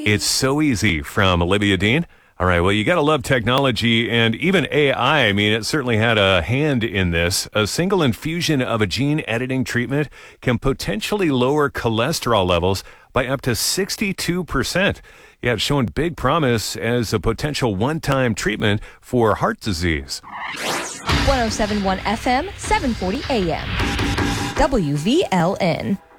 It's so easy from Olivia Dean. All right, well, you got to love technology and even AI. I mean, it certainly had a hand in this. A single infusion of a gene editing treatment can potentially lower cholesterol levels by up to 62%. Yeah, it's showing big promise as a potential one-time treatment for heart disease. 107.1 FM, 740 AM. WVLN.